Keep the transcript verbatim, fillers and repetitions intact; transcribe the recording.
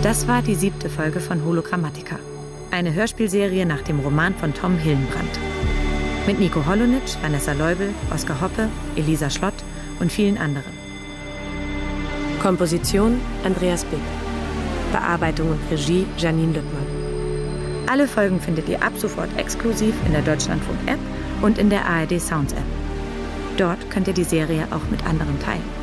Das war die siebte Folge von Hologrammatica, eine Hörspielserie nach dem Roman von Tom Hillenbrand. Mit Nico Holonitsch, Vanessa Leubel, Oskar Hoppe, Elisa Schlott und vielen anderen. Komposition Andreas Bick. Bearbeitung und Regie Janine Lüttmann. Alle Folgen findet ihr ab sofort exklusiv in der Deutschlandfunk-App und in der A R D Sounds-App. Dort könnt ihr die Serie auch mit anderen teilen.